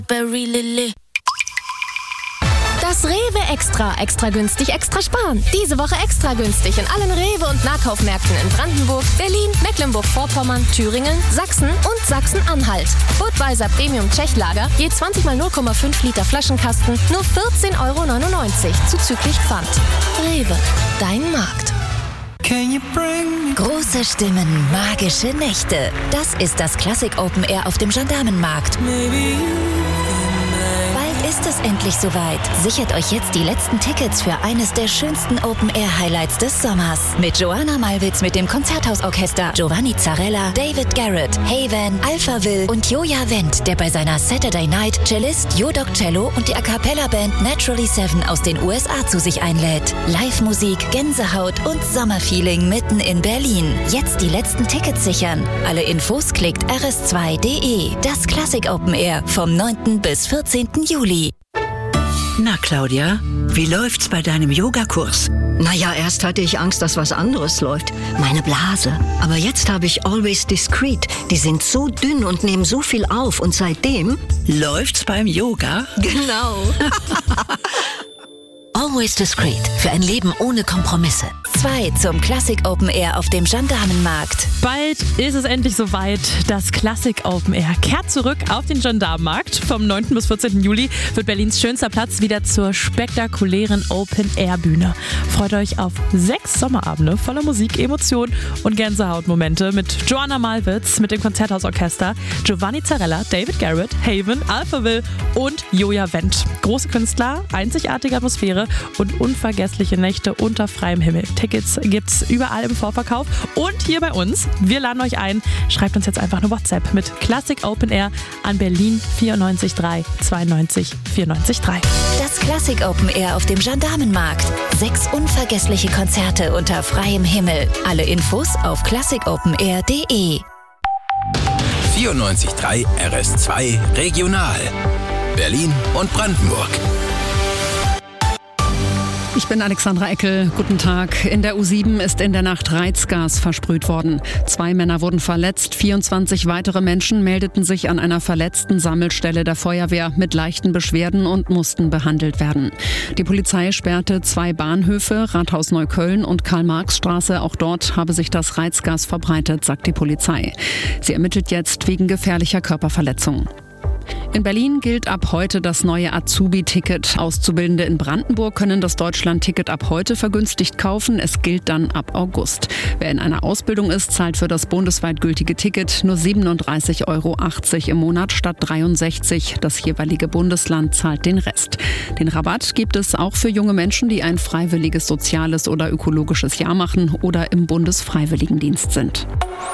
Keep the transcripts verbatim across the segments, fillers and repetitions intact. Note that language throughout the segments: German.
Berry Lily. Das Rewe Extra. Extra günstig, extra sparen. Diese Woche extra günstig in allen Rewe- und Nahkaufmärkten in Brandenburg, Berlin, Mecklenburg-Vorpommern, Thüringen, Sachsen und Sachsen-Anhalt. Budweiser Premium Tschechlager, je zwanzig mal null Komma fünf Liter Flaschenkasten, nur vierzehn Euro neunundneunzig, zuzüglich Pfand. Rewe, dein Markt. Große Stimmen, magische Nächte. Das ist das Classic Open Air auf dem Gendarmenmarkt. Bald ist es endlich soweit. Sichert euch jetzt die letzten Tickets für eines der schönsten Open-Air-Highlights des Sommers. Mit Joanna Malwitz mit dem Konzerthausorchester, Giovanni Zarella, David Garrett, Haven, Alphaville und Joja Wendt, der bei seiner Saturday Night Cellist Jodok Cello und die A Cappella-Band Naturally Seven aus den U S A zu sich einlädt. Live-Musik, Gänsehaut und Sommerfeeling mitten in Berlin. Jetzt die letzten Tickets sichern. Alle Infos klickt r s zwei punkt d e. Das Classic Open Air vom neunten bis vierzehnten Juli. Na, Claudia, wie läuft's bei deinem Yogakurs? Naja, erst hatte ich Angst, dass was anderes läuft. Meine Blase. Aber jetzt habe ich Always Discreet. Die sind so dünn und nehmen so viel auf. Und seitdem... Läuft's beim Yoga? Genau. Always Discreet. Für ein Leben ohne Kompromisse. Zwei zum Classic Open Air auf dem Gendarmenmarkt. Bald ist es endlich soweit. Das Classic Open Air kehrt zurück auf den Gendarmenmarkt. Vom neunten bis vierzehnten Juli wird Berlins schönster Platz wieder zur spektakulären Open-Air-Bühne. Freut euch auf sechs Sommerabende voller Musik, Emotionen und Gänsehautmomente mit Joanna Malwitz, mit dem Konzerthausorchester, Giovanni Zarella, David Garrett, Haven, Alphaville und Joja Wendt. Große Künstler, einzigartige Atmosphäre und unvergessliche Nächte unter freiem Himmel. Tickets gibt's überall im Vorverkauf und hier bei uns. Wir laden euch ein. Schreibt uns jetzt einfach eine WhatsApp mit Classic Open Air an Berlin vier neun drei zwei neun vier neun drei. Das Classic Open Air auf dem Gendarmenmarkt. Sechs unvergessliche Konzerte unter freiem Himmel. Alle Infos auf classic open air punkt d e. vierundneunzig Komma drei R S zwei Regional. Berlin und Brandenburg. Ich bin Alexandra Eckel. Guten Tag. In der U sieben ist in der Nacht Reizgas versprüht worden. Zwei Männer wurden verletzt. vierundzwanzig weitere Menschen meldeten sich an einer Verletzten-Sammelstelle der Feuerwehr mit leichten Beschwerden und mussten behandelt werden. Die Polizei sperrte zwei Bahnhöfe, Rathaus Neukölln und Karl-Marx-Straße. Auch dort habe sich das Reizgas verbreitet, sagt die Polizei. Sie ermittelt jetzt wegen gefährlicher Körperverletzung. In Berlin gilt ab heute das neue Azubi-Ticket. Auszubildende in Brandenburg können das Deutschland-Ticket ab heute vergünstigt kaufen. Es gilt dann ab August. Wer in einer Ausbildung ist, zahlt für das bundesweit gültige Ticket nur siebenunddreißig Euro achtzig im Monat statt dreiundsechzig. Das jeweilige Bundesland zahlt den Rest. Den Rabatt gibt es auch für junge Menschen, die ein freiwilliges soziales oder ökologisches Jahr machen oder im Bundesfreiwilligendienst sind.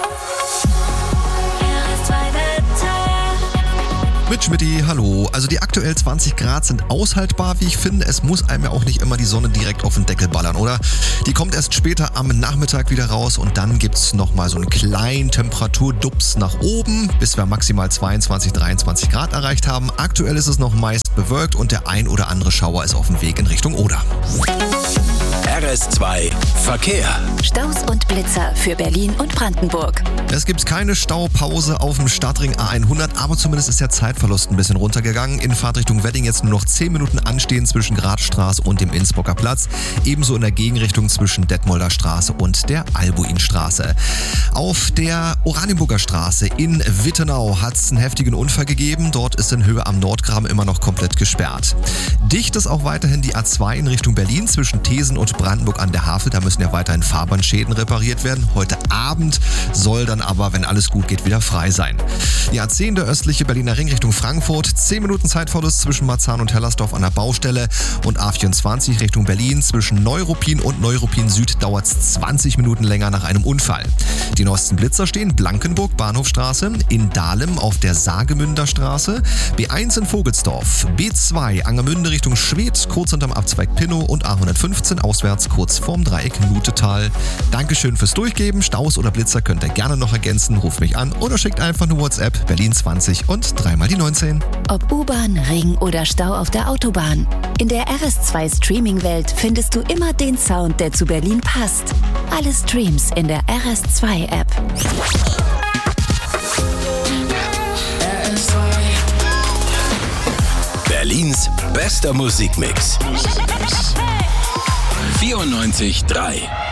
Mit Schmidti, hallo. Also die aktuell zwanzig Grad sind aushaltbar, wie ich finde. Es muss einem ja auch nicht immer die Sonne direkt auf den Deckel ballern, oder? Die kommt erst später am Nachmittag wieder raus und dann gibt's nochmal so einen kleinen Temperaturdubs nach oben, bis wir maximal zweiundzwanzig, dreiundzwanzig Grad erreicht haben. Aktuell ist es noch meist bewölkt und der ein oder andere Schauer ist auf dem Weg in Richtung Oder. R S zwei Verkehr. Staus und Blitzer für Berlin und Brandenburg. Es gibt keine Staupause auf dem Stadtring A hundert, aber zumindest ist der Zeitverlust ein bisschen runtergegangen. In Fahrtrichtung Wedding jetzt nur noch zehn Minuten anstehen zwischen Gradstraße und dem Innsbrucker Platz. Ebenso in der Gegenrichtung zwischen Detmolder Straße und der Albuinstraße. Auf der Oranienburger Straße in Wittenau hat es einen heftigen Unfall gegeben. Dort ist in Höhe am Nordgraben immer noch komplett gesperrt. Dicht ist auch weiterhin die A zwei in Richtung Berlin zwischen Thesen und Brandenburg an der Havel. Da müssen ja weiterhin Fahrbahnschäden repariert werden. Heute Abend soll dann aber, wenn alles gut geht, wieder frei sein. Die A zehn, der östliche Berliner Ring Richtung Frankfurt. zehn Minuten Zeitverlust zwischen Marzahn und Hellersdorf an der Baustelle. Und A vierundzwanzig Richtung Berlin zwischen Neuruppin und Neuruppin Süd dauert es zwanzig Minuten länger nach einem Unfall. Die neuesten Blitzer stehen Blankenburg, Bahnhofstraße, in Dahlem auf der Sagemünder Straße, B eins in Vogelsdorf, B zwei Angermünde Richtung Schwedt, kurz hinterm Abzweig Pinnow und A hundertfünfzehn auswärts kurz vorm Dreieck Nutetal. Dankeschön fürs Durchgeben. Staus oder Blitzer könnt ihr gerne noch ergänzen. Ruft mich an oder schickt einfach eine WhatsApp Berlin zwanzig und dreimal die neunzehn. Ob U-Bahn, Ring oder Stau auf der Autobahn. In der R S zwei Streaming-Welt findest du immer den Sound, der zu Berlin passt. Alle Streams in der R S zwei App. Berlins bester Musikmix. vierundneunzig Komma drei